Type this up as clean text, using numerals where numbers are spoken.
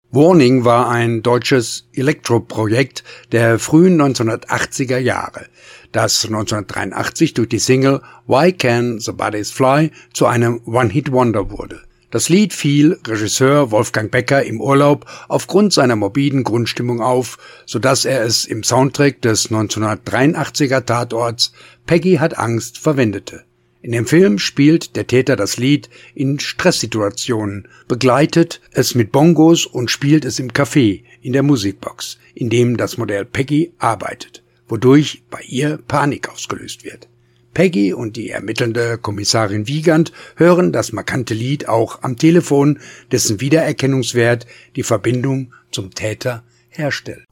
Warning war ein deutsches Elektroprojekt der frühen 1980er Jahre, das 1983 durch die Single Why Can the Bodies Fly zu einem One-Hit-Wonder wurde. Das Lied fiel Regisseur Wolfgang Becker im Urlaub aufgrund seiner morbiden Grundstimmung auf, sodass er es im Soundtrack des 1983er Tatorts Peggy hat Angst verwendete. In dem Film spielt der Täter das Lied in Stresssituationen, begleitet es mit Bongos und spielt es im Café in der Musikbox, in dem das Modell Peggy arbeitet, wodurch bei ihr Panik ausgelöst wird. Peggy und die ermittelnde Kommissarin Wiegand hören das markante Lied auch am Telefon, dessen Wiedererkennungswert die Verbindung zum Täter herstellt.